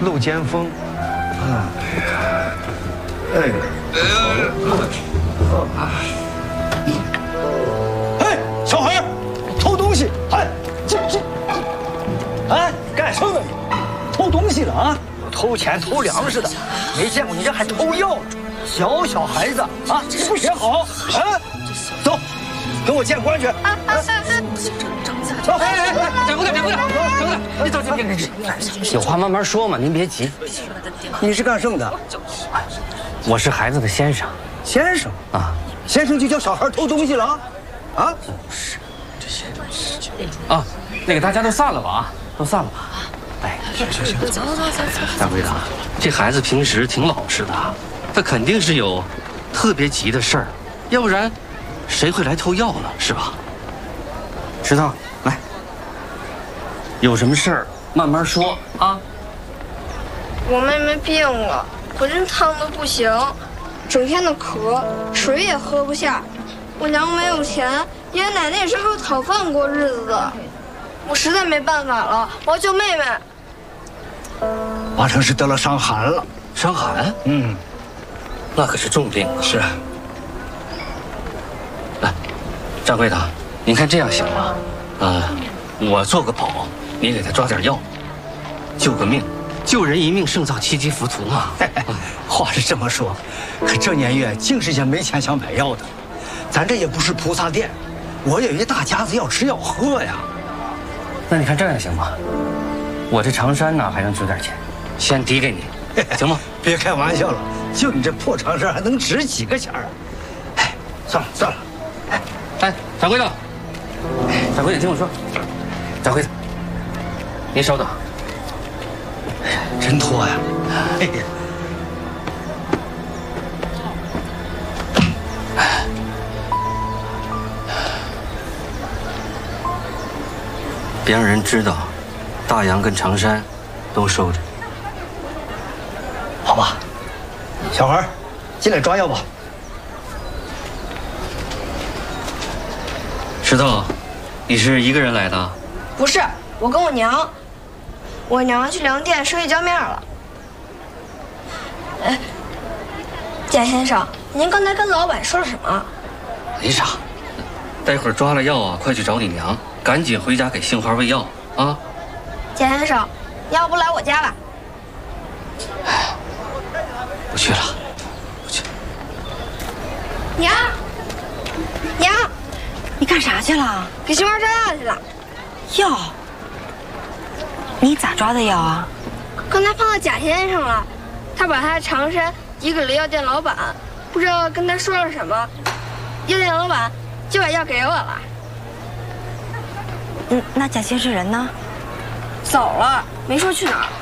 陆尖峰。哎，哎，小孩偷东西！哎，这，哎，干什么你？偷东西了啊？偷钱偷粮食的，没见过你这还偷药呢！小孩子啊，你不学好啊？走，跟我见官去。走，哎，掌柜的，你走， 有话慢慢说嘛，您别急。 你是干什么的？ 我是孩子的先生。 先生啊，先生就叫小孩偷东西了啊？啊？ 是，这先生啊，那个大家都散了吧啊，都散了吧。哎，行，走。大贵的，这孩子平时挺老实的，他肯定是有特别急的事儿，要不然谁会来偷药呢？是吧？石头，来，有什么事儿慢慢说啊。 我妹妹病了，浑身烫得不行，整天的咳，水也喝不下。我娘没有钱，爷爷奶奶也是靠讨饭过日子的。我实在没办法了，我要救妹妹。 八成是得了伤寒了。 伤寒？嗯，那可是重病啊。 是。 来，掌柜的，您看这样行吗？我做个保，你给他抓点药，救个命，救人一命胜造七级浮屠嘛。 话是这么说，可这年月净是些没钱想买药的。咱这也不是菩萨店，我有一大家子要吃要喝呀。 那你看这样行吗？我这长衫呢还能值点钱，先抵给你，行吗？ 别开玩笑了，就你这破长衫还能值几个钱儿？哎，算了。 哎，掌柜的，掌柜的，听我说，掌柜的，您稍等。 真拖呀！哎呀， 别让人知道，大洋跟长山都收着。 好吧，小孩，进来抓药吧。 石头，你是一个人来的？ 不是，我跟我娘。我娘去粮店收一浇面了。贾先生，您刚才跟老板说了什么？ 没啥，待会儿抓了药啊，快去找你娘，赶紧回家给杏花喂药啊。 贾先生，要不来我家吧？ 不去了，不去。 娘， 你干啥去了？ 给杏花抓药去了。 药？你咋抓的药啊？ 刚才碰到贾先生了，他把他的长衫递给了药店老板，不知道跟他说了什么，药店老板就把药给我了。 那贾先生人呢？ 走了，没说去哪儿。